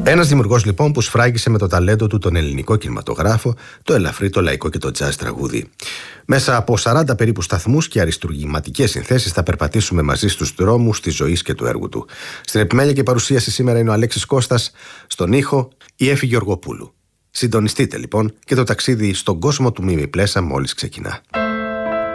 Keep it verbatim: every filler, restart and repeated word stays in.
Ένας δημιουργός λοιπόν που σφράγισε με το ταλέντο του τον ελληνικό κινηματογράφο, το ελαφρύ, το λαϊκό και το jazz τραγούδι. Μέσα από σαράντα περίπου σταθμούς και αριστουργηματικές συνθέσεις θα περπατήσουμε μαζί στους δρόμους της ζωής και του έργου του. Στην επιμέλεια και παρουσίαση σήμερα είναι ο Αλέξης Κώστας, στον ήχο η Έφη Γεωργοπούλου. Συντονιστείτε λοιπόν και το ταξίδι στον κόσμο του Μίμη Πλέσα μόλις ξεκινά.